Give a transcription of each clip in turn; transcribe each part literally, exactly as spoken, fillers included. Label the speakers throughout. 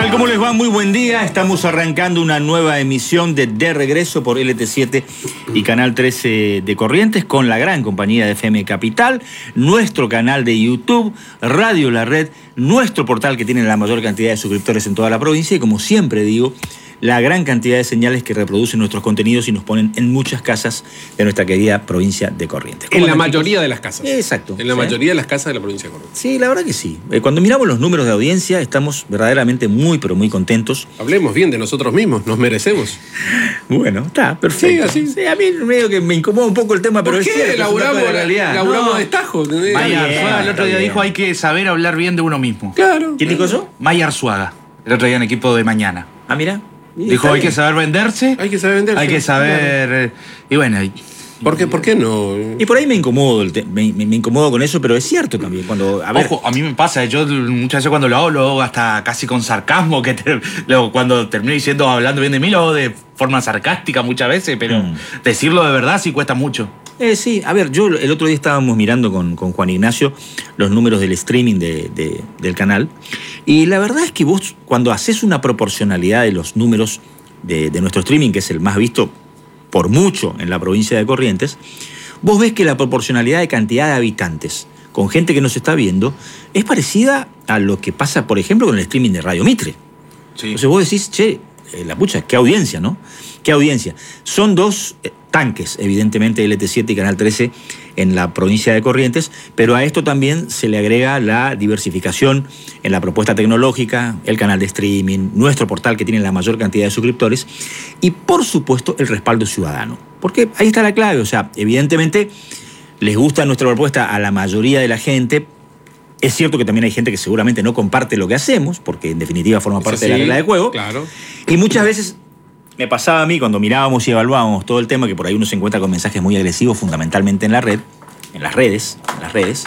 Speaker 1: tal? ¿Cómo les va? Muy buen día. Estamos arrancando una nueva emisión de De Regreso por L T siete y Canal trece de Corrientes con la gran compañía de F M Capital, nuestro canal de YouTube, Radio La Red, nuestro portal que tiene la mayor cantidad de suscriptores en toda la provincia y, como siempre digo, la gran cantidad de señales que reproducen nuestros contenidos y nos ponen en muchas casas de nuestra querida provincia de Corrientes.
Speaker 2: En la mayoría chicos? de las casas.
Speaker 1: Exacto.
Speaker 2: En la
Speaker 1: ¿sí?
Speaker 2: mayoría de las casas de la provincia de Corrientes.
Speaker 1: Sí, la verdad que sí. Cuando miramos los números de audiencia, estamos verdaderamente muy, pero muy contentos.
Speaker 2: Hablemos bien de nosotros mismos, nos merecemos.
Speaker 1: Bueno, está, perfecto.
Speaker 2: Sí, así.
Speaker 1: Sí, a mí medio que me incomoda un poco el tema, pero
Speaker 2: ¿Por
Speaker 1: es
Speaker 2: qué?
Speaker 1: cierto.
Speaker 2: Laburamos,
Speaker 1: la realidad.
Speaker 2: laburamos
Speaker 1: no.
Speaker 2: de tajo.
Speaker 3: Maya
Speaker 1: bien,
Speaker 3: Arzuaga el otro día
Speaker 1: bien.
Speaker 3: dijo hay que saber hablar bien de uno mismo.
Speaker 2: Claro.
Speaker 1: ¿Quién dijo eso?
Speaker 3: Maya Arzuaga, el otro día en Equipo de Mañana.
Speaker 1: Ah, mira.
Speaker 3: Dijo hay que saber venderse.
Speaker 2: Hay que saber venderse.
Speaker 3: Hay que saber...
Speaker 2: Claro.
Speaker 3: Y bueno... Y,
Speaker 2: ¿Por qué, ¿Por qué no?
Speaker 1: Y por ahí me incomodo, el te- me, me, me incomodo con eso, pero es cierto también. Cuando, a ver,
Speaker 3: Ojo, a mí me pasa, yo muchas veces cuando lo hago, lo hago hasta casi con sarcasmo, que te- luego cuando termino diciendo, hablando bien de mí, lo hago de forma sarcástica muchas veces, pero
Speaker 1: Mm.
Speaker 3: decirlo de verdad sí cuesta mucho.
Speaker 1: Eh, sí, a ver, yo el otro día estábamos mirando con, con Juan Ignacio los números del streaming de, de- del canal, y la verdad es que vos, cuando haces una proporcionalidad de los números de, de nuestro streaming, que es el más visto por mucho en la provincia de Corrientes, vos ves que la proporcionalidad de cantidad de habitantes con gente que nos está viendo es parecida a lo que pasa, por ejemplo, con el streaming de Radio Mitre.
Speaker 3: Sí.
Speaker 1: Entonces vos decís, che, eh, la pucha, qué audiencia, ¿no? Qué audiencia. Son dos eh, tanques, evidentemente, L T siete y Canal trece en la provincia de Corrientes, pero a esto también se le agrega la diversificación en la propuesta tecnológica, el canal de streaming, nuestro portal que tiene la mayor cantidad de suscriptores y, por supuesto, el respaldo ciudadano. Porque ahí está la clave, o sea, evidentemente les gusta nuestra propuesta a la mayoría de la gente. Es cierto que también hay gente que seguramente no comparte lo que hacemos, porque en definitiva forma parte
Speaker 2: Sí,
Speaker 1: de la regla de juego.
Speaker 2: Claro.
Speaker 1: Y muchas veces me pasaba a mí cuando mirábamos y evaluábamos todo el tema, que por ahí uno se encuentra con mensajes muy agresivos, fundamentalmente en la red, en las redes, en las redes.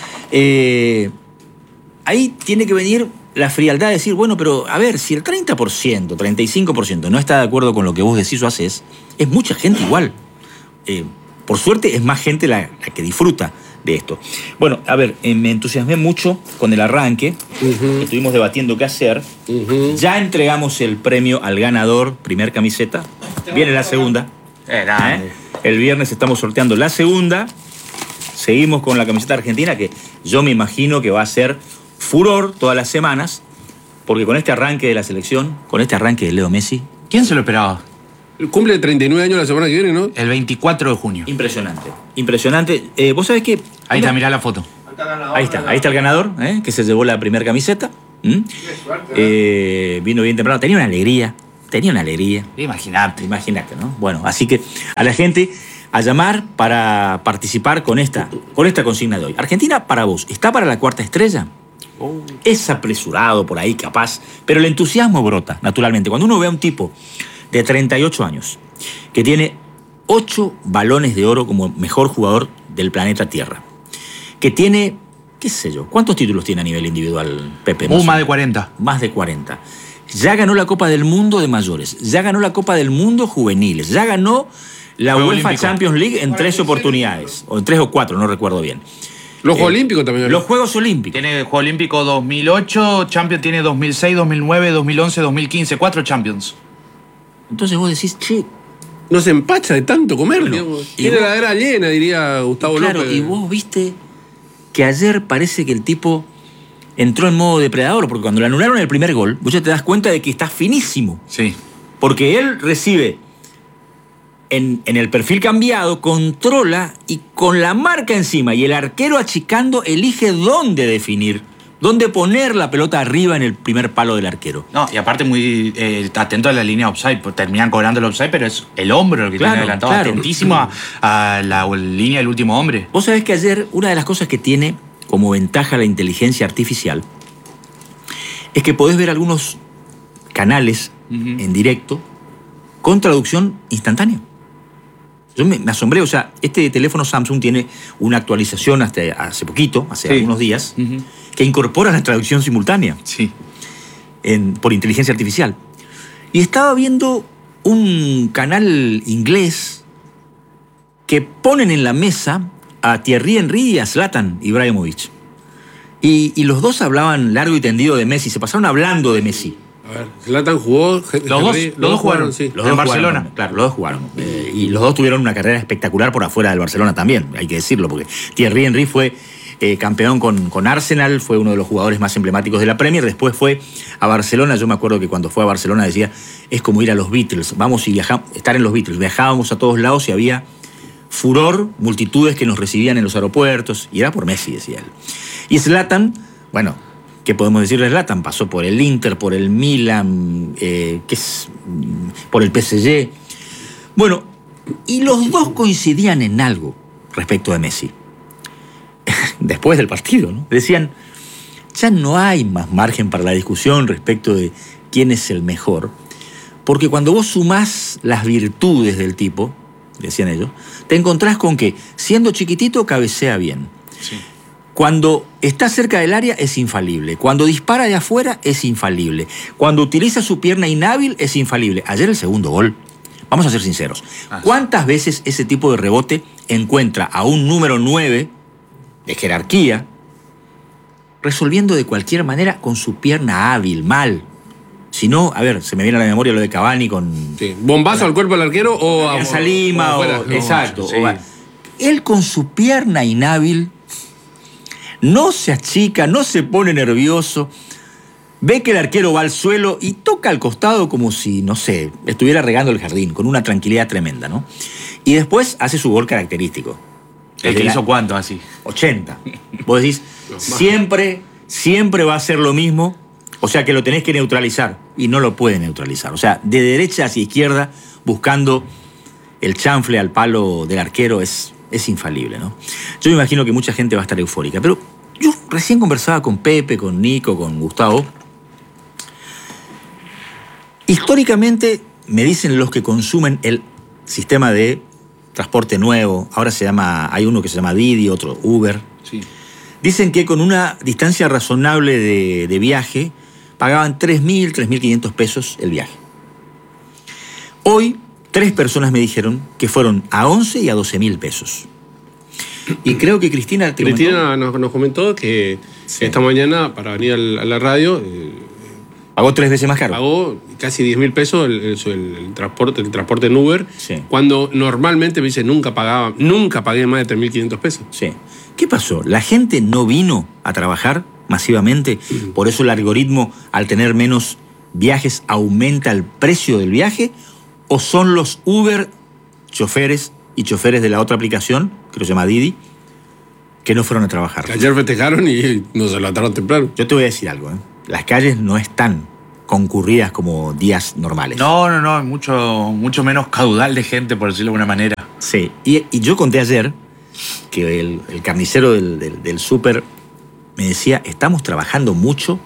Speaker 1: Eh, ahí tiene que venir la frialdad de decir, bueno, pero a ver, si el treinta por ciento, treinta y cinco por ciento no está de acuerdo con lo que vos decís o haces, es mucha gente igual. Eh, por suerte es más gente la, la que disfruta de esto. Bueno, a ver, eh, me entusiasmé mucho con el arranque.
Speaker 2: Uh-huh.
Speaker 1: Estuvimos debatiendo qué hacer.
Speaker 2: Uh-huh.
Speaker 1: Ya entregamos el premio al ganador, primer camiseta. Viene la segunda.
Speaker 3: Era,
Speaker 1: ¿eh? El viernes estamos sorteando la segunda. Seguimos con la camiseta argentina, que yo me imagino que va a ser furor todas las semanas, porque con este arranque de la selección, con este arranque de Leo Messi,
Speaker 3: ¿Quién se lo esperaba?
Speaker 2: Cumple treinta y nueve años la semana que viene, ¿no?
Speaker 3: El veinticuatro de junio.
Speaker 1: impresionante. Impresionante. Eh, Vos sabés que...
Speaker 3: Ahí está, mirá la foto.
Speaker 1: Ahí está, ahí está el ganador, ¿eh? Que se llevó la primera camiseta. ¿Mm? Eh, vino bien temprano, tenía una alegría, tenía una alegría.
Speaker 3: Imagínate.
Speaker 1: Imagínate, ¿no? Bueno, así que a la gente a llamar para participar con esta, con esta consigna de hoy. Argentina, para vos, ¿está para la cuarta estrella?
Speaker 3: Oh.
Speaker 1: Es apresurado por ahí, capaz, pero el entusiasmo brota, naturalmente. Cuando uno ve a un tipo de treinta y ocho años que tiene ocho balones de oro como mejor jugador del planeta Tierra, que tiene, qué sé yo, ¿cuántos títulos tiene a nivel individual, Pepe?
Speaker 3: Uh, más de cuarenta.
Speaker 1: Más de cuarenta. Ya ganó la Copa del Mundo de mayores, ya ganó la Copa del Mundo juveniles, ya ganó la
Speaker 3: Juego
Speaker 1: UEFA
Speaker 3: Olímpico.
Speaker 1: Champions League en tres oportunidades, o en tres o cuatro, no recuerdo bien.
Speaker 2: Los
Speaker 1: Eh,
Speaker 2: Juegos Olímpicos también.
Speaker 1: Los Juegos Olímpicos.
Speaker 3: Tiene Juego Olímpico dos mil ocho, Champions tiene dos mil seis, dos mil nueve, dos mil once, dos mil quince, cuatro Champions.
Speaker 1: Entonces vos decís, che,
Speaker 2: No se empacha de tanto comer,
Speaker 1: Bueno,
Speaker 2: digamos.
Speaker 1: y
Speaker 2: Tiene
Speaker 1: vos-
Speaker 2: la era llena, diría Gustavo
Speaker 1: claro,
Speaker 2: López.
Speaker 1: y vos viste que ayer parece que el tipo entró en modo depredador, porque cuando le anularon el primer gol, vos ya te das cuenta de que está finísimo.
Speaker 3: Sí.
Speaker 1: Porque él recibe en, en el perfil cambiado, controla y con la marca encima y el arquero achicando elige dónde definir, dónde poner la pelota arriba en el primer palo del arquero.
Speaker 3: No, y aparte muy eh, atento a la línea offside, pues terminan cobrando el offside, pero es el hombro el que
Speaker 1: Claro,
Speaker 3: tiene adelantado,
Speaker 1: claro.
Speaker 3: atentísimo a, a la línea del último hombre.
Speaker 1: Vos sabés que ayer una de las cosas que tiene como ventaja la inteligencia artificial es que podés ver algunos canales
Speaker 3: Ujú.
Speaker 1: en directo con traducción instantánea. Yo me, me asombré, o sea, este teléfono Samsung tiene una actualización hasta hace poquito, hace
Speaker 2: Sí.
Speaker 1: algunos días,
Speaker 3: Ujú.
Speaker 1: que incorpora la traducción simultánea
Speaker 3: Sí.
Speaker 1: en- por inteligencia artificial. Y estaba viendo un canal inglés que ponen en la mesa a Thierry Henry y a Zlatan Ibrahimovic. Y, y los dos hablaban largo y tendido de Messi, se pasaron hablando de Messi.
Speaker 2: A ver, Zlatan jugó.
Speaker 3: Los dos, los dos jugaron,
Speaker 2: sí.
Speaker 1: Los
Speaker 3: en
Speaker 1: dos
Speaker 3: Barcelona.
Speaker 1: jugaron, claro, los dos jugaron. Eh, y los dos tuvieron una carrera espectacular por afuera del Barcelona también, hay que decirlo, porque Thierry Henry fue eh, campeón con, con Arsenal, fue uno de los jugadores más emblemáticos de la Premier, después fue a Barcelona. Yo me acuerdo que cuando fue a Barcelona decía, es como ir a los Beatles, vamos y viajamos, estar en los Beatles, viajábamos a todos lados y había furor, multitudes que nos recibían en los aeropuertos, y era por Messi, decía él. Y Zlatan, bueno, ¿qué podemos decir de Zlatan? Pasó por el Inter, por el Milan, eh, ¿qué es? por el P S G. Bueno, y los dos coincidían en algo respecto de Messi. Después del partido, ¿no? Decían, ya no hay más margen para la discusión respecto de quién es el mejor, porque cuando vos sumás las virtudes del tipo, decían ellos, te encontrás con que, siendo chiquitito, cabecea bien.
Speaker 3: Sí.
Speaker 1: Cuando está cerca del área es infalible. Cuando dispara de afuera es infalible. Cuando utiliza su pierna inhábil es infalible. Ayer el segundo gol, vamos a ser sinceros,
Speaker 3: Ah,
Speaker 1: ¿cuántas veces ese tipo de rebote encuentra a un número nueve de jerarquía resolviendo de cualquier manera con su pierna hábil, mal? Si no, a ver, se me viene a la memoria lo de Cavani con...
Speaker 2: Sí. ¿Bombazo al cuerpo del arquero o a
Speaker 1: Alianza Lima,
Speaker 2: o afuera?
Speaker 1: o-
Speaker 2: No,
Speaker 1: exacto.
Speaker 2: sí.
Speaker 1: o- él con su pierna inhábil no se achica, no se pone nervioso, ve que el arquero va al suelo y toca al costado como si, no sé, estuviera regando el jardín, con una tranquilidad tremenda, ¿no? Y después hace su gol característico.
Speaker 3: ¿El que hizo cuánto así?
Speaker 1: ochenta. Vos decís, siempre, siempre va a ser lo mismo, o sea que lo tenés que neutralizar, y no lo puede neutralizar. O sea, de derecha hacia izquierda, buscando el chanfle al palo del arquero, es, es infalible, ¿no? Yo me imagino que mucha gente va a estar eufórica, pero yo recién conversaba con Pepe, con Nico, con Gustavo. Históricamente, me dicen los que consumen el sistema de transporte nuevo, ahora se llama, hay uno que se llama Didi, otro Uber.
Speaker 2: Sí.
Speaker 1: Dicen que con una distancia razonable de, de viaje pagaban tres mil, tres mil quinientos pesos el viaje. Hoy, tres personas me dijeron que fueron a once y a doce mil pesos. Y creo que Cristina... te
Speaker 2: Cristina nos, nos comentó que
Speaker 1: Sí.
Speaker 2: esta mañana, para venir al- a la radio, eh,
Speaker 1: comentó, pagó tres veces más caro.
Speaker 2: pagó casi diez mil pesos el, el- el- el transporte, el transporte en Uber,
Speaker 1: Sí.
Speaker 2: cuando normalmente me dice nunca pagaba, nunca pagué más de tres mil quinientos pesos.
Speaker 1: Sí. ¿Qué pasó? ¿La gente no vino a trabajar masivamente? ¿Por eso el algoritmo, al tener menos viajes, aumenta el precio del viaje? ¿O son los Uber choferes y choferes de la otra aplicación, que se llama Didi, que no fueron a trabajar?
Speaker 2: Que ayer festejaron y nos delataron temprano.
Speaker 1: Yo te voy a decir algo, ¿eh? Las calles no están concurridas como días normales.
Speaker 3: No, no, no, mucho, mucho menos caudal de gente, por decirlo de alguna manera.
Speaker 1: Sí, y, y yo conté ayer que el, el carnicero del, del, del súper me decía, estamos trabajando mucho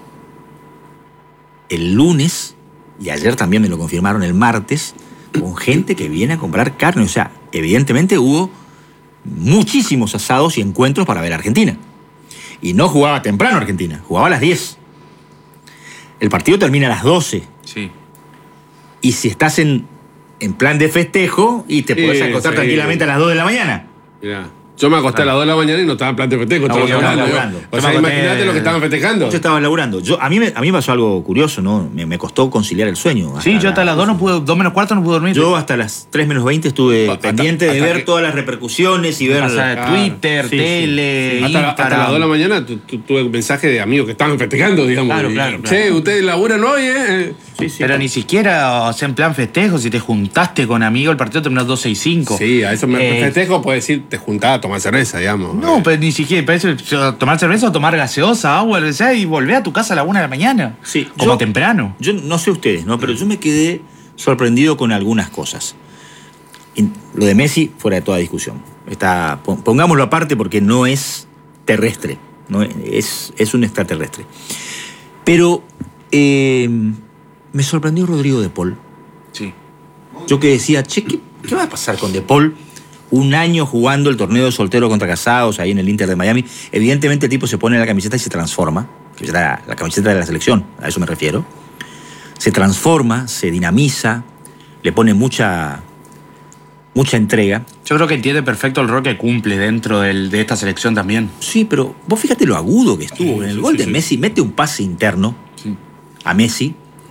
Speaker 1: el lunes, y ayer también me lo confirmaron el martes, con gente que viene a comprar carne. O sea, evidentemente hubo muchísimos asados y encuentros para ver a Argentina. Y no jugaba temprano Argentina, jugaba a las diez. El partido termina a las doce.
Speaker 3: Sí.
Speaker 1: Y si estás en, en plan de festejo, y te
Speaker 2: Sí,
Speaker 1: podés acostar
Speaker 2: sí.
Speaker 1: tranquilamente a las dos de la mañana.
Speaker 2: Mirá, yo me acosté a las dos de la mañana y no estaba en plan de festejo.
Speaker 1: No,
Speaker 2: estaba
Speaker 1: vos estabas
Speaker 2: laburando.
Speaker 1: laburando.
Speaker 2: O
Speaker 3: Yo
Speaker 2: sea,
Speaker 3: me acosté-
Speaker 2: imagínate lo que estaban festejando.
Speaker 1: Yo estaba laburando. Yo, a, mí me, a mí me pasó algo curioso, ¿no? Me, me costó conciliar el sueño.
Speaker 3: Sí, yo hasta las dos no pude, dos menos cuarto no pude dormir.
Speaker 1: Yo hasta las tres menos veinte estuve
Speaker 2: Hasta-
Speaker 1: pendiente de
Speaker 2: hasta
Speaker 1: ver
Speaker 2: que-
Speaker 1: todas las repercusiones y ver...
Speaker 3: Pasaba
Speaker 2: Claro.
Speaker 3: Twitter,
Speaker 1: Sí, sí,
Speaker 3: tele,
Speaker 2: Hasta, la- hasta
Speaker 3: Instagram.
Speaker 2: las dos de la mañana tu- tu- tuve mensajes de amigos que estaban festejando, digamos.
Speaker 3: Claro,
Speaker 2: Y,
Speaker 3: claro,
Speaker 2: Che,
Speaker 3: claro.
Speaker 2: ustedes laburan hoy, ¿eh?
Speaker 1: Sí, sí.
Speaker 3: Pero ni siquiera, o sea, en plan festejo, si te juntaste con amigos, el partido terminó doce y cinco.
Speaker 2: Sí, a eso me
Speaker 3: Eh,
Speaker 2: festejo puede decir te juntaba a tomar cerveza, digamos.
Speaker 3: No,
Speaker 2: Eh,
Speaker 3: pero ni siquiera, parece tomar cerveza o tomar gaseosa, agua, lo que sea, y volver a tu casa a la una de la mañana.
Speaker 1: Sí,
Speaker 3: Como
Speaker 1: yo-
Speaker 3: temprano.
Speaker 1: Yo no sé ustedes, ¿no? Pero yo me quedé sorprendido con algunas cosas. Y lo de Messi, fuera de toda discusión. Está, pon- pongámoslo aparte porque no es terrestre, no es, es un extraterrestre. Pero eh, me sorprendió Rodrigo de Paul.
Speaker 3: Sí.
Speaker 1: Yo que decía, che, ¿qué, qué va a pasar con De Paul? Un año jugando el torneo de soltero contra casados ahí en el Inter de Miami. Evidentemente el tipo se pone la camiseta y se transforma. La, la camiseta de la selección, a eso me refiero. Se transforma, se dinamiza, le pone mucha, mucha entrega.
Speaker 3: Yo creo que entiende perfecto el rol que cumple dentro del- de esta selección también.
Speaker 1: Sí, pero vos fíjate lo agudo que estuvo.
Speaker 2: Sí,
Speaker 1: en el
Speaker 2: sí,
Speaker 1: gol
Speaker 2: sí,
Speaker 1: de
Speaker 2: sí.
Speaker 1: Messi mete un pase interno
Speaker 3: Sí.
Speaker 1: a Messi.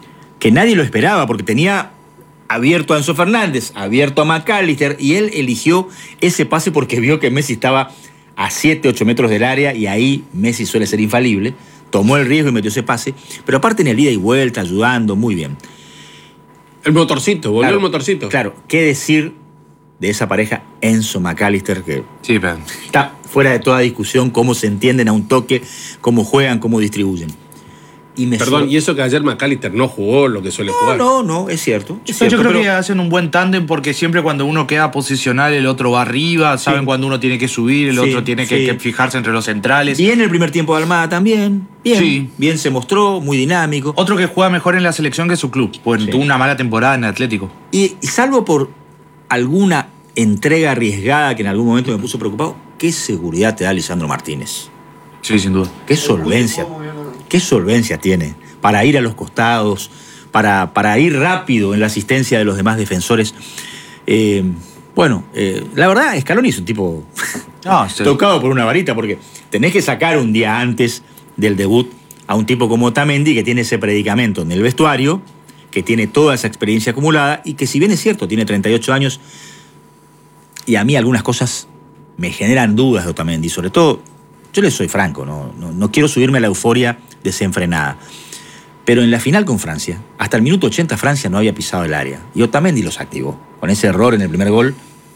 Speaker 1: que nadie lo esperaba, porque tenía abierto a Enzo Fernández, abierto a McAllister, y él eligió ese pase porque vio que Messi estaba a siete, ocho metros del área, y ahí Messi suele ser infalible. Tomó el riesgo y metió ese pase, pero aparte en el ida y vuelta, ayudando, muy bien.
Speaker 2: El motorcito, volvió
Speaker 1: Claro,
Speaker 2: el motorcito.
Speaker 1: Claro, ¿qué decir de esa pareja Enzo McAllister, que
Speaker 3: Sí, pero...
Speaker 1: está fuera de toda discusión cómo se entienden a un toque, cómo juegan, cómo distribuyen? Y me
Speaker 2: Perdón,
Speaker 1: sor-
Speaker 2: y eso que ayer McAllister no jugó lo que suele
Speaker 1: No,
Speaker 2: jugar.
Speaker 1: no, no, es cierto. Es
Speaker 3: Yo
Speaker 1: cierto,
Speaker 3: creo
Speaker 1: pero-
Speaker 3: que hacen un buen tándem porque siempre cuando uno queda posicional el otro va arriba, saben
Speaker 1: Sí.
Speaker 3: cuando uno tiene que subir, el
Speaker 1: Sí,
Speaker 3: otro tiene que,
Speaker 1: sí.
Speaker 3: que fijarse entre los centrales.
Speaker 1: Bien el primer tiempo de Almada también. Bien,
Speaker 3: Sí.
Speaker 1: bien se mostró, muy dinámico.
Speaker 3: Otro que juega mejor en la selección que su club, pues
Speaker 1: Sí.
Speaker 3: tuvo una mala temporada en el Atlético.
Speaker 1: Y, y salvo por alguna entrega arriesgada que en algún momento me puso preocupado, ¿qué seguridad te da Lisandro Martínez?
Speaker 3: Sí, sin duda.
Speaker 1: ¿Qué solvencia? ¿Qué solvencia tiene para ir a los costados, para, para ir rápido en la asistencia de los demás defensores? Eh, bueno, eh, la verdad, Scaloni es un tipo
Speaker 3: No, se-
Speaker 1: tocado por una varita, porque tenés que sacar un día antes del debut a un tipo como Otamendi, que tiene ese predicamento en el vestuario, que tiene toda esa experiencia acumulada y que, si bien es cierto, tiene treinta y ocho años, y a mí algunas cosas me generan dudas de Otamendi, sobre todo, yo le soy franco, no, no, no quiero subirme a la euforia desenfrenada, pero en la final con Francia, hasta el minuto ochenta Francia no había pisado el área, y Otamendi los activó, con ese error en el primer gol,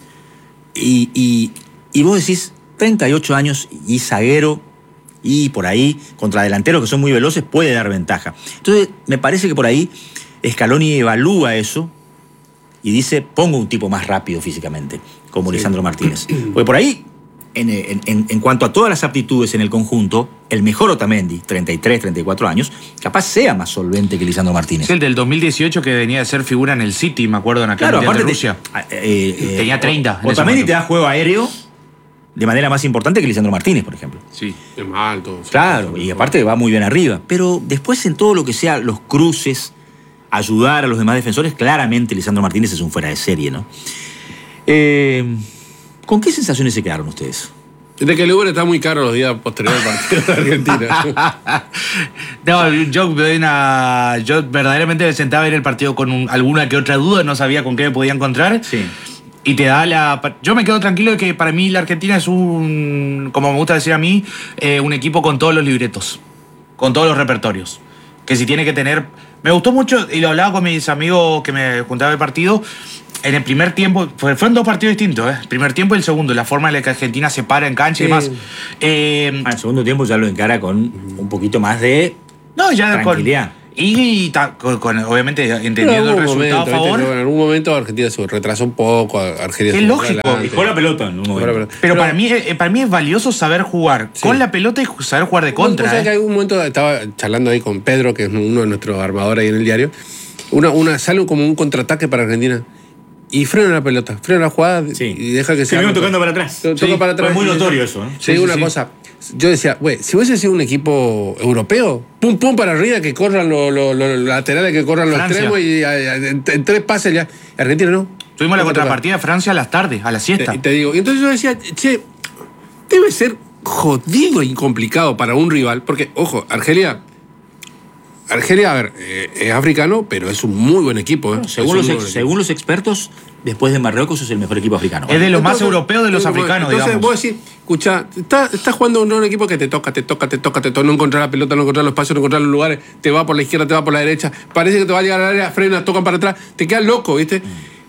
Speaker 1: y, y, y vos decís, treinta y ocho años y zaguero, y por ahí, contra delanteros que son muy veloces, puede dar ventaja. Entonces, me parece que por ahí Scaloni evalúa eso y dice, pongo un tipo más rápido físicamente, como
Speaker 2: Sí.
Speaker 1: Lisandro Martínez. Porque por ahí, en, en, en cuanto a todas las aptitudes en el conjunto, el mejor Otamendi, treinta y tres, treinta y cuatro años, capaz sea más solvente que Lisandro Martínez.
Speaker 3: Es el del dos mil dieciocho que venía de ser figura en el City, me acuerdo, en aquel
Speaker 1: Claro,
Speaker 3: Mundial
Speaker 1: aparte
Speaker 3: de
Speaker 1: te-
Speaker 3: Rusia.
Speaker 1: eh, eh,
Speaker 3: Tenía treinta en ese
Speaker 1: Otamendi
Speaker 3: momento.
Speaker 1: te da juego aéreo de manera más importante que Lisandro Martínez, por ejemplo.
Speaker 2: Sí, es más alto.
Speaker 1: Claro, y aparte va muy bien arriba. Pero después en todo lo que sea los cruces, ayudar a los demás defensores, claramente Lisandro Martínez es un fuera de serie, ¿no? Eh, ¿Con qué sensaciones se quedaron ustedes?
Speaker 2: De que el Uber está muy caro los días posteriores al partido de Argentina.
Speaker 3: No, yo, una- yo verdaderamente me sentaba a ver el partido con un- alguna que otra duda, no sabía con qué me podía encontrar.
Speaker 1: Sí.
Speaker 3: Y te da la... Yo me quedo tranquilo de que para mí la Argentina es un, como me gusta decir a mí, eh, un equipo con todos los libretos, con todos los repertorios. Que si tiene que tener... Me gustó mucho, y lo hablaba con mis amigos que me juntaba el partido, en el primer tiempo, fue- fueron dos partidos distintos, ¿eh? El primer tiempo y el segundo, la forma en la que Argentina se para en cancha y
Speaker 2: Sí.
Speaker 3: demás. Eh,
Speaker 1: Ah, el segundo tiempo ya lo encara con un poquito más de...
Speaker 3: no, ya con...
Speaker 1: Tranquilidad.
Speaker 3: Y, ta- con, con, obviamente
Speaker 2: Pero
Speaker 3: entendiendo el
Speaker 2: algún
Speaker 3: resultado
Speaker 2: momento,
Speaker 3: a favor.
Speaker 2: ¿viste? En algún momento Argentina se retrasó un poco. Argentina
Speaker 3: Es
Speaker 2: se
Speaker 3: lógico.
Speaker 2: adelante.
Speaker 1: Dejó la pelota en un momento.
Speaker 2: Pero-
Speaker 3: Pero, para, mí, eh, para mí es valioso saber jugar
Speaker 2: Sí.
Speaker 3: con la pelota y saber jugar de contra.
Speaker 2: Vos sabés
Speaker 3: ¿eh?
Speaker 2: que en algún momento estaba charlando ahí con Pedro, que es uno de nuestros armadores ahí en el diario. Una, una, sale como un contraataque para Argentina. Y frena la pelota, frena la jugada
Speaker 1: Sí.
Speaker 2: y deja que se
Speaker 1: Terminó
Speaker 2: haga-
Speaker 1: tocando para atrás.
Speaker 2: To- toca
Speaker 1: Sí,
Speaker 2: para atrás.
Speaker 1: fue muy
Speaker 2: Y-
Speaker 1: notorio eso, ¿eh?
Speaker 2: Te
Speaker 3: Sí,
Speaker 2: digo
Speaker 3: sí,
Speaker 2: una
Speaker 3: sí.
Speaker 2: cosa. Yo decía, güey, si hubiese sido un equipo europeo, pum, pum para arriba, que corran los, los- los laterales, que corran los
Speaker 3: Francia.
Speaker 2: extremos y a- a- en, en tres pases ya. Argentina no.
Speaker 3: Tuvimos la
Speaker 2: Toca, toca.
Speaker 3: contrapartida de Francia a las tardes, a la siesta.
Speaker 2: Te, te digo, y entonces yo decía, che, debe ser jodido y complicado para un rival, porque, ojo, Argelia, Argelia, a ver, eh, es africano, pero es un muy buen equipo. ¿eh?
Speaker 1: Según,
Speaker 2: Es
Speaker 1: los,
Speaker 2: un
Speaker 1: ex-
Speaker 2: muy buen equipo.
Speaker 1: según los expertos, después de Marruecos es el mejor equipo africano.
Speaker 3: Es de los más
Speaker 2: Entonces,
Speaker 3: europeos de los
Speaker 2: entonces,
Speaker 3: africanos,
Speaker 2: entonces,
Speaker 3: digamos.
Speaker 2: vos decís, escucha, estás está jugando un, un equipo que te toca, te toca, te toca, te toca, no encontrar la pelota, no encontrar los espacios, no encontrar los lugares, te va por la izquierda, te va por la derecha, parece que te va a llegar al área, frena, tocan para atrás, te quedas loco, ¿viste?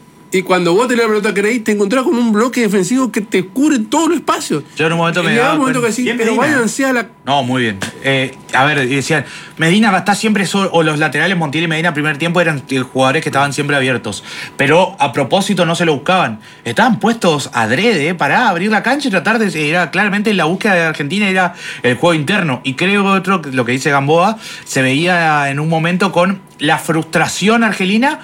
Speaker 2: Y cuando vos tenés la pelota que queréis, te encontrás con un bloque defensivo que te cubre todo el espacio.
Speaker 3: Yo en un momento
Speaker 2: Y
Speaker 3: me
Speaker 2: llega
Speaker 3: daba
Speaker 2: un momento que
Speaker 3: cuenta-
Speaker 2: decís,
Speaker 1: Bien
Speaker 2: pero
Speaker 1: Medina.
Speaker 2: váyanse a la...
Speaker 3: No, muy bien. Eh, a ver, y decían, Medina va a estar siempre solo, o los laterales Montiel y Medina primer tiempo eran eh, jugadores que estaban siempre abiertos. Pero a propósito no se lo buscaban. Estaban puestos adrede eh, para abrir la cancha y tratar de... Era claramente la búsqueda de Argentina era el juego interno. Y creo que otro, lo que dice Gamboa, se veía en un momento con la frustración argelina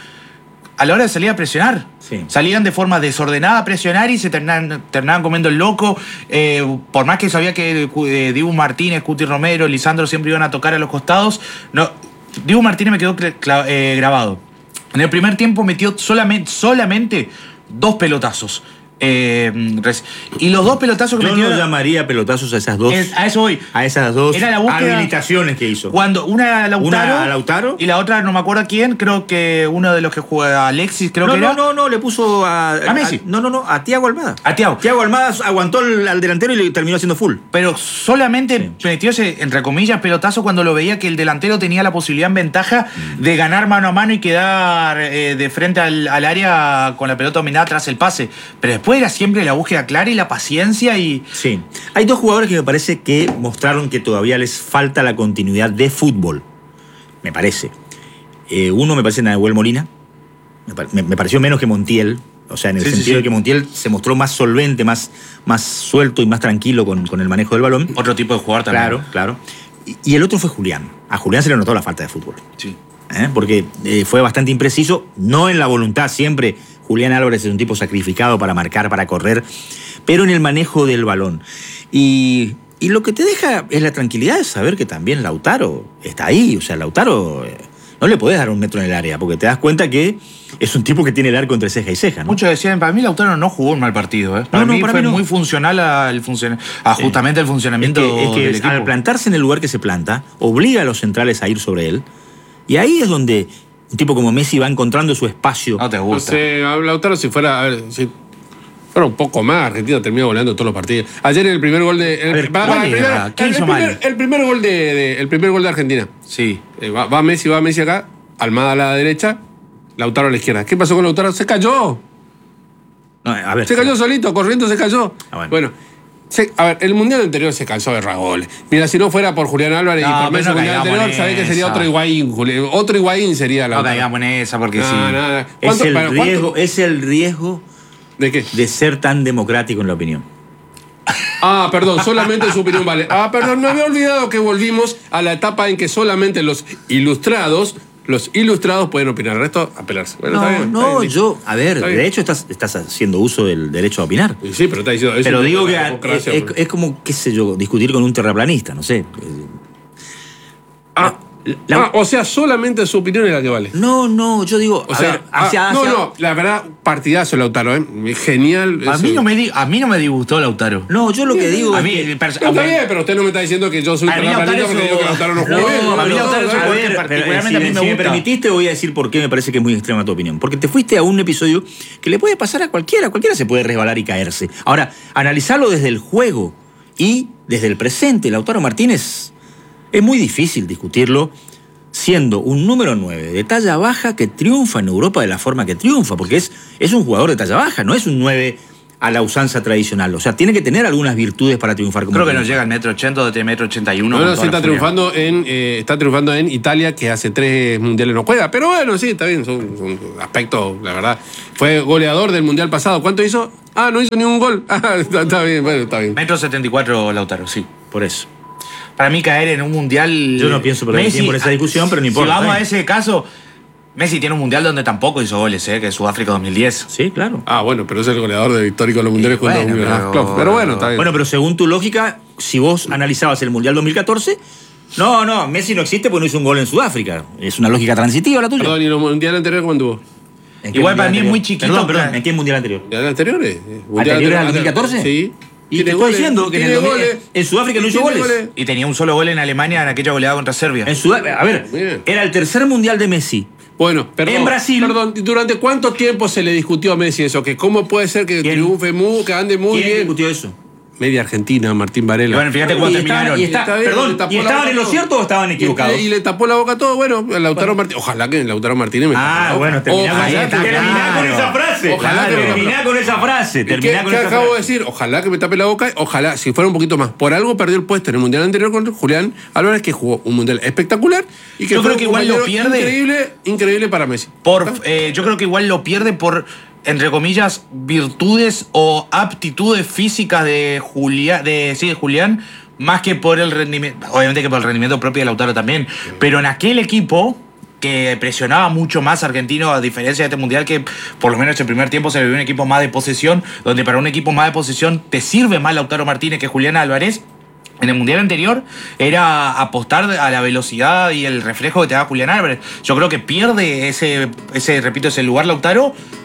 Speaker 3: a la hora de salir a presionar.
Speaker 1: Sí.
Speaker 3: Salían de forma desordenada a presionar y se terminaban, terminaban comiendo el loco. Eh, por más que sabía que eh, Dibu Martínez, Cuti Romero, Lisandro siempre iban a tocar a los costados, no, Dibu Martínez me quedó cl- cla- eh, grabado. En el primer tiempo metió solamente, solamente dos pelotazos. Eh, y los dos pelotazos que
Speaker 1: Yo
Speaker 3: metió...
Speaker 1: no llamaría pelotazos a esas dos.
Speaker 3: Es- a eso voy.
Speaker 1: A esas dos
Speaker 3: Era la búsqueda-
Speaker 1: habilitaciones que hizo.
Speaker 3: Cuando una a Lautaro,
Speaker 1: Una a Lautaro.
Speaker 3: y la otra no me acuerdo a quién, creo que uno de los que juega Alexis, creo
Speaker 1: no,
Speaker 3: que
Speaker 1: no,
Speaker 3: era.
Speaker 1: no, no, le puso a.
Speaker 3: ¿A Messi?
Speaker 1: no, no, no, a Thiago Almada.
Speaker 3: A Thiago.
Speaker 1: Thiago Almada aguantó al, al delantero y le terminó haciendo full.
Speaker 3: Pero solamente metió ese, entre comillas, pelotazo cuando lo veía que el delantero tenía la posibilidad en ventaja de ganar mano a mano y quedar eh, de frente al, al área con la pelota dominada tras el pase. Pero después era siempre la búsqueda clara y la paciencia y...
Speaker 1: Sí. Hay dos jugadores que me parece que mostraron que todavía les falta la continuidad de fútbol. Me parece. Eh, uno me parece Nahuel Molina. Me, pa- me- me pareció menos que Montiel. O sea, en el
Speaker 3: Sí, sí,
Speaker 1: sentido
Speaker 3: sí.
Speaker 1: de que Montiel se mostró más solvente, más, más suelto y más tranquilo con, con el manejo del balón.
Speaker 3: Otro tipo de jugador también.
Speaker 1: Claro, claro. Y, y el otro fue Julián. A Julián se le notó la falta de fútbol.
Speaker 3: Sí.
Speaker 1: ¿eh? Porque eh, fue bastante impreciso, no en la voluntad, siempre Julián Álvarez es un tipo sacrificado para marcar, para correr, pero en el manejo del balón. Y, y lo que te deja es la tranquilidad de saber que también Lautaro está ahí, o sea, Lautaro eh, no le podés dar un metro en el área, porque te das cuenta que es un tipo que tiene el arco entre ceja y ceja, ¿no?
Speaker 3: Muchos decían, para mí Lautaro no jugó un mal partido. ¿eh? Para
Speaker 1: No, no,
Speaker 3: mí
Speaker 1: para
Speaker 3: fue
Speaker 1: mí no.
Speaker 3: muy funcional al funcion- a justamente el
Speaker 1: Es
Speaker 3: funcionamiento
Speaker 1: que, es que
Speaker 3: del equipo.
Speaker 1: al plantarse en el lugar que se planta, obliga a los centrales a ir sobre él, y ahí es donde un tipo como Messi va encontrando su espacio.
Speaker 3: No te
Speaker 2: No
Speaker 3: gusta.
Speaker 2: sé, a Lautaro si fuera, a ver, si fuera un poco más, Argentina terminó goleando todos los partidos. Ayer en el primer gol de... el-
Speaker 1: A ver,
Speaker 2: va-
Speaker 1: ¿cuál
Speaker 2: va, el,
Speaker 1: era?
Speaker 2: primer,
Speaker 3: ¿Qué
Speaker 2: el
Speaker 3: hizo
Speaker 2: primer-
Speaker 3: mal?
Speaker 2: el primer gol de, de- el primer gol de Argentina.
Speaker 3: Sí.
Speaker 2: Eh, va, va Messi, va Messi acá, Almada a la derecha, Lautaro a la izquierda. ¿Qué pasó con Lautaro? Se cayó.
Speaker 1: No, a ver,
Speaker 2: Se cayó solito, corriendo se cayó.
Speaker 1: Ah, bueno.
Speaker 2: bueno. se- a ver, el mundial anterior se cansó de errar Mira, si no fuera por Julián Álvarez
Speaker 3: No,
Speaker 2: y por
Speaker 3: pero
Speaker 2: Messi
Speaker 3: no
Speaker 2: el mundial
Speaker 3: caigamos
Speaker 2: anterior,
Speaker 3: en
Speaker 2: sabés que sería
Speaker 3: esa.
Speaker 2: otro Higuaín, Juli- otro Higuaín sería
Speaker 3: No
Speaker 2: Lautaro.
Speaker 3: caigamos en esa porque
Speaker 2: No,
Speaker 3: sí.
Speaker 2: no, no.
Speaker 1: es
Speaker 2: ¿Cuánto-
Speaker 1: el,
Speaker 2: para- cuánto-
Speaker 1: riesgo, es el riesgo
Speaker 2: ¿De qué?
Speaker 1: de ser tan democrático en la opinión.
Speaker 2: Ah, perdón, solamente su opinión vale. Ah, perdón, me había olvidado que volvimos a la etapa en que solamente los ilustrados, los ilustrados pueden opinar. El resto, apelarse. Bueno,
Speaker 1: No,
Speaker 2: está bien, está
Speaker 1: no,
Speaker 2: bien.
Speaker 1: yo, a ver,
Speaker 2: Está bien.
Speaker 1: de hecho estás, estás haciendo uso del derecho a opinar.
Speaker 2: Sí, pero está diciendo eso.
Speaker 1: Pero
Speaker 2: es
Speaker 1: digo que
Speaker 2: la
Speaker 1: es,
Speaker 2: democracia,
Speaker 1: es-
Speaker 2: pues.
Speaker 1: es como, qué sé yo, discutir con un terraplanista, no sé.
Speaker 2: Ah,
Speaker 1: La-
Speaker 2: ah, o sea, solamente su opinión es la que vale.
Speaker 1: No, no, yo digo,
Speaker 2: O
Speaker 1: a
Speaker 2: sea,
Speaker 1: ver, hacia,
Speaker 2: ah, no,
Speaker 1: hacia-
Speaker 2: no, la verdad, partidazo Lautaro, ¿eh? Genial.
Speaker 3: A
Speaker 2: ese-
Speaker 3: mí, no me di- a mí no me disgustó Lautaro.
Speaker 1: No, yo lo que digo
Speaker 3: A
Speaker 1: es
Speaker 3: mí,
Speaker 1: que-
Speaker 3: pers-
Speaker 2: No, está
Speaker 3: a mí-
Speaker 2: bien, pero usted no me está diciendo que yo soy un
Speaker 3: A mí
Speaker 2: terraplanista
Speaker 3: Lautaro
Speaker 2: porque
Speaker 3: es
Speaker 2: digo que
Speaker 3: un-
Speaker 2: Lautaro no
Speaker 1: No,
Speaker 2: jugó bien.
Speaker 3: a mí
Speaker 2: No,
Speaker 3: Lautaro
Speaker 2: no,
Speaker 3: es
Speaker 2: no,
Speaker 3: un-
Speaker 2: no,
Speaker 1: a ver,
Speaker 3: particularmente
Speaker 1: pero,
Speaker 3: a mí
Speaker 1: si,
Speaker 3: me
Speaker 1: si me
Speaker 3: gusta.
Speaker 1: permitiste, voy a decir por qué me parece que es muy extrema tu opinión. Porque te fuiste a un episodio que le puede pasar a cualquiera. Cualquiera se puede resbalar y caerse. Ahora, analizarlo desde el juego y desde el presente, Lautaro Martínez, es muy difícil discutirlo siendo un número nueve de talla baja que triunfa en Europa de la forma que triunfa. Porque es, es un jugador de talla baja, no es un nueve a la usanza tradicional. O sea, tiene que tener algunas virtudes para triunfar como
Speaker 3: Creo que no
Speaker 1: triunfa.
Speaker 3: llega al metro ochenta, de metro ochenta y uno.
Speaker 2: No, no,
Speaker 3: con
Speaker 2: sí
Speaker 3: toda
Speaker 2: está
Speaker 3: la furia.
Speaker 2: triunfando en eh, está triunfando en Italia, que hace tres mundiales no juega. Pero bueno, sí, está bien, son, son aspectos, la verdad. Fue goleador del mundial pasado. ¿Cuánto hizo? Ah, no hizo ni un gol. Ah, está, está bien, bueno, está bien.
Speaker 3: Metro setenta y cuatro Lautaro, sí.
Speaker 1: Por eso.
Speaker 3: Para mí caer en un mundial...
Speaker 1: Yo no pienso perder tiempo en esa discusión, pero no importa,
Speaker 3: Si vamos
Speaker 1: está
Speaker 3: a
Speaker 1: bien.
Speaker 3: ese caso, Messi tiene un mundial donde tampoco hizo goles, ¿eh? Que es Sudáfrica dos mil diez.
Speaker 1: Sí, claro.
Speaker 2: Ah, bueno, pero es el goleador de histórico de los mundiales
Speaker 3: Y
Speaker 2: junto
Speaker 3: bueno,
Speaker 2: a un
Speaker 3: pero-
Speaker 2: Klopp. Pero bueno, está bien.
Speaker 1: Bueno, pero según tu lógica, si vos analizabas el Mundial dos mil catorce, no, no, Messi no existe porque no hizo un gol en Sudáfrica. Es una lógica transitiva la tuya.
Speaker 2: Perdón, ¿y los mundiales anteriores cuándo hubo?
Speaker 1: ¿En qué
Speaker 3: Igual
Speaker 1: mundial
Speaker 3: para mí es
Speaker 1: anterior?
Speaker 3: muy chiquito,
Speaker 1: Perdón, perdón,
Speaker 3: claro.
Speaker 1: ¿en qué mundial anterior?
Speaker 2: ¿Mundiales anteriores?
Speaker 1: ¿Anteriores al dos mil catorce?
Speaker 2: Sí.
Speaker 1: Y te
Speaker 2: Tiene
Speaker 1: estoy
Speaker 2: goles,
Speaker 1: diciendo que en, el
Speaker 2: tiene
Speaker 1: dos mil
Speaker 2: goles.
Speaker 1: en Sudáfrica no hizo
Speaker 2: Tiene
Speaker 1: goles.
Speaker 3: Y tenía un solo gol en Alemania en aquella goleada contra Serbia.
Speaker 1: En Sudáfrica, a ver,
Speaker 2: Bien.
Speaker 1: era el tercer Mundial de Messi.
Speaker 2: Bueno, perdón.
Speaker 1: En Brasil-
Speaker 2: Perdón, ¿durante cuánto tiempo se le discutió a Messi eso? Que cómo puede ser que
Speaker 1: ¿Quién?
Speaker 2: triunfe muy, que ande muy
Speaker 1: ¿Quién
Speaker 2: bien.
Speaker 1: discutió eso?
Speaker 2: Media Argentina, Martín Varela.
Speaker 3: Y bueno, fíjate cuando
Speaker 1: Y estaban-
Speaker 3: terminaron.
Speaker 1: y está-
Speaker 2: Está bien,
Speaker 1: perdón,
Speaker 2: le tapó
Speaker 1: ¿y
Speaker 2: la
Speaker 1: estaban
Speaker 2: boca
Speaker 1: en lo
Speaker 2: todo.
Speaker 1: cierto o estaban
Speaker 2: Y-
Speaker 1: equivocados?
Speaker 2: Y, le tapó la boca a todo. Bueno, Lautaro Martínez. Ojalá que Lautaro Martínez me tape la
Speaker 1: Ah,
Speaker 2: boca.
Speaker 1: bueno, terminá,
Speaker 2: Ojalá
Speaker 1: ahí
Speaker 2: que
Speaker 1: está,
Speaker 2: me-
Speaker 1: terminá con esa frase.
Speaker 2: Ojalá que me tape la-
Speaker 1: terminá con esa frase.
Speaker 2: ¿Qué,
Speaker 1: Terminá con
Speaker 2: qué
Speaker 1: esa
Speaker 2: acabo de
Speaker 1: frase.
Speaker 2: decir? Ojalá que me tape la boca. Ojalá, si fuera un poquito más. Por algo perdió el puesto en el mundial anterior con Julián Álvarez, que jugó un mundial espectacular. Y que
Speaker 3: Yo
Speaker 2: fue
Speaker 3: creo
Speaker 2: un
Speaker 3: que igual lo
Speaker 2: compañero
Speaker 3: pierde.
Speaker 2: Increíble, increíble para Messi.
Speaker 3: Por, eh, yo creo que igual lo pierde por, entre comillas, virtudes o aptitudes físicas de Julián, de, sí, de Julián, más que por el rendimiento, obviamente que por el rendimiento propio de Lautaro también. Pero en aquel equipo que presionaba mucho más a Argentino, a diferencia de este mundial, que por lo menos en el primer tiempo se le vio un equipo más de posesión, donde para un equipo más de posesión te sirve más Lautaro Martínez que Julián Álvarez. En el mundial anterior era apostar a la velocidad y el reflejo que te da Julián Álvarez. Yo creo que pierde ese, ese repito, ese lugar Lautaro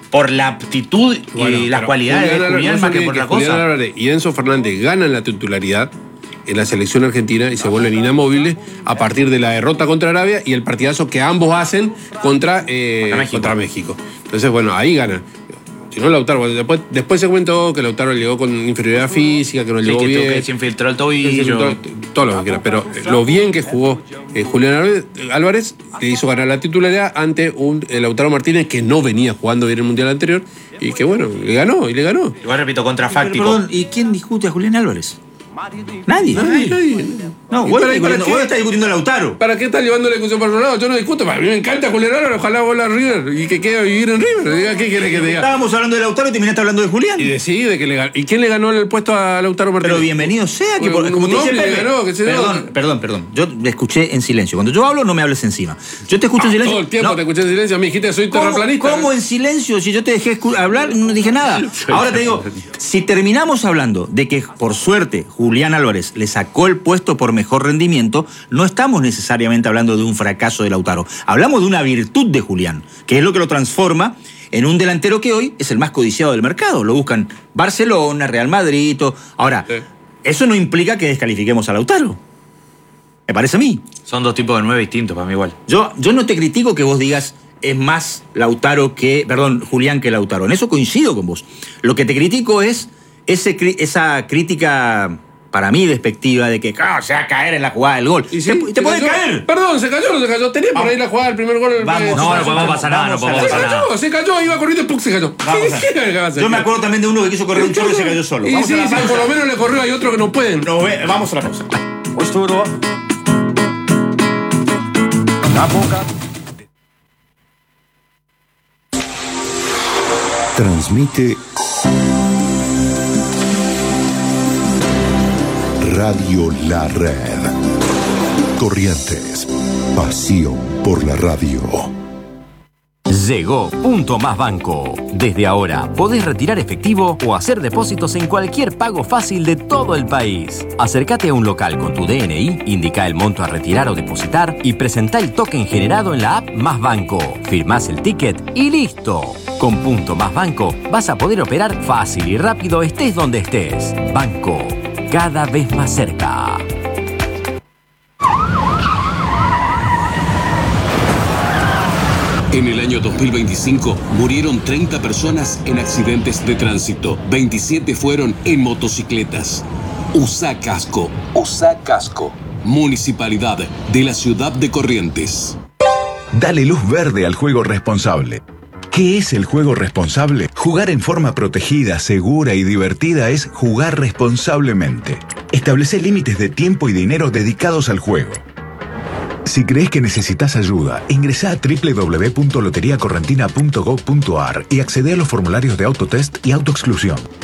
Speaker 3: por la aptitud
Speaker 2: Bueno,
Speaker 3: y las
Speaker 2: pero
Speaker 3: cualidades
Speaker 2: Julián
Speaker 3: de Julián
Speaker 2: Álvarez,
Speaker 3: más que
Speaker 2: no
Speaker 3: por
Speaker 2: se
Speaker 3: otra
Speaker 2: olvide que
Speaker 3: cosa.
Speaker 2: Julián Álvarez y Enzo Fernández ganan la titularidad en la selección argentina y se vuelven inamovibles a partir de la derrota contra Arabia y el partidazo que ambos hacen contra, eh,
Speaker 3: Contra México.
Speaker 2: contra México. Entonces, bueno, ahí ganan. Si no, Lautaro, bueno, después, después se comentó que Lautaro llegó con inferioridad física, que no
Speaker 3: Sí,
Speaker 2: llegó
Speaker 3: que,
Speaker 2: bien.
Speaker 3: que se infiltró el
Speaker 2: que se
Speaker 3: tobillo.
Speaker 2: infiltró, todo lo que quiera, pero lo bien que jugó eh, Julián Álvarez, Álvarez le hizo ganar la titularidad ante un eh, Lautaro Martínez que no venía jugando bien el mundial anterior y que bueno, le ganó y le ganó.
Speaker 3: Igual repito,
Speaker 1: Pero,
Speaker 3: contrafáctico.
Speaker 1: perdón, ¿y quién discute a Julián Álvarez? Nadie.
Speaker 2: Nadie, nadie.
Speaker 1: No,
Speaker 2: ¿Y
Speaker 1: vos
Speaker 2: para-
Speaker 1: estás
Speaker 2: y para
Speaker 1: discutiendo,
Speaker 2: qué?
Speaker 1: vos estás discutiendo a Lautaro.
Speaker 2: ¿Para qué estás llevando la discusión para otro lado? Yo no discuto, a mí me encanta Julián Álvarez, ojalá vuelva a River y que quede a vivir en River. Diga, ¿qué quieres que te diga?
Speaker 1: Estábamos hablando de Lautaro y terminaste hablando de Julián.
Speaker 2: Y decide que le ganó. ¿Y quién le ganó el puesto a Lautaro Martínez?
Speaker 1: Pero bienvenido sea que por,
Speaker 2: Un-
Speaker 1: como te
Speaker 2: un
Speaker 1: dice
Speaker 2: hombre
Speaker 1: Pepe.
Speaker 2: le ganó, que se
Speaker 1: perdón,
Speaker 2: dio.
Speaker 1: perdón, perdón. Yo te escuché en silencio. Cuando yo hablo, no me hables encima. Yo te escucho en silencio.
Speaker 2: Todo el tiempo
Speaker 1: No.
Speaker 2: te escuché en silencio, me dijiste que soy
Speaker 1: ¿Cómo,
Speaker 2: terraplanista.
Speaker 1: cómo en silencio? Si yo te dejé escu- hablar, no dije nada. Ahora te digo, si terminamos hablando de que por suerte Julián Álvarez le sacó el puesto por mejor rendimiento, no estamos necesariamente hablando de un fracaso de Lautaro. Hablamos de una virtud de Julián, que es lo que lo transforma en un delantero que hoy es el más codiciado del mercado. Lo buscan Barcelona, Real Madrid. todo. Ahora,
Speaker 2: Sí.
Speaker 1: eso no implica que descalifiquemos a Lautaro. Me parece a mí.
Speaker 3: Son dos tipos de nueve distintos para mí igual.
Speaker 1: Yo, yo no te critico que vos digas es más Lautaro que, perdón, Julián que Lautaro. En eso coincido con vos. Lo que te critico es ese, cri- esa crítica, para mí, despectiva de que ah, se va a caer en la jugada del gol.
Speaker 2: Y sí,
Speaker 1: te te
Speaker 2: se
Speaker 1: puede
Speaker 2: cayó.
Speaker 1: caer.
Speaker 2: Perdón, se cayó o no se cayó. Tenía por ahí la jugada del primer gol.
Speaker 1: Vamos,
Speaker 2: eh,
Speaker 3: No,
Speaker 2: se
Speaker 3: no
Speaker 2: cayó.
Speaker 3: podemos pasar nada, no
Speaker 1: Vamos a
Speaker 3: podemos
Speaker 1: la-
Speaker 2: Se
Speaker 3: pasar nada.
Speaker 2: cayó, se cayó, iba corriendo y ¡pum! Se cayó.
Speaker 1: Vamos a-
Speaker 2: ¿Qué va a hacer?
Speaker 1: Yo me acuerdo también de uno que quiso correr un chorro y se cayó solo.
Speaker 2: Y
Speaker 1: Vamos
Speaker 2: sí,
Speaker 1: a la
Speaker 2: sí,
Speaker 1: pausa.
Speaker 2: por lo menos le corrió, hay otro que no pueden.
Speaker 1: Nos ve- vamos a la pausa.
Speaker 4: Transmite Radio La Red. Corrientes. Pasión por la radio.
Speaker 5: Llegó Punto Más Banco. Desde ahora podés retirar efectivo o hacer depósitos en cualquier pago fácil de todo el país. Acércate a un local con tu D N I, indica el monto a retirar o depositar y presentá el token generado en la app Más Banco. Firmás el ticket y listo. Con Punto Más Banco vas a poder operar fácil y rápido estés donde estés. Banco, cada vez más cerca.
Speaker 6: En el año dos mil veinticinco murieron treinta personas en accidentes de tránsito. veintisiete fueron en motocicletas. Usa casco. Usa casco. Municipalidad de la Ciudad de Corrientes.
Speaker 7: Dale luz verde al juego responsable. ¿Qué es el juego responsable? Jugar en forma protegida, segura y divertida es jugar responsablemente. Establece límites de tiempo y dinero dedicados al juego. Si crees que necesitas ayuda, ingresá a doble u doble u doble u punto lotería correntina punto gov punto ar y accede a los formularios de autotest y autoexclusión.